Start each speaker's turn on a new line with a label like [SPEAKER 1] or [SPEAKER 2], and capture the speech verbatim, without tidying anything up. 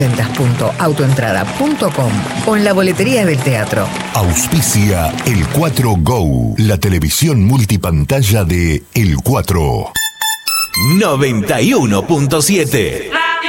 [SPEAKER 1] ventas punto autoentrada punto com o en la boletería del teatro.
[SPEAKER 2] Auspicia El cuatro Go, la televisión multipantalla de El cuatro.
[SPEAKER 3] noventa y uno punto siete.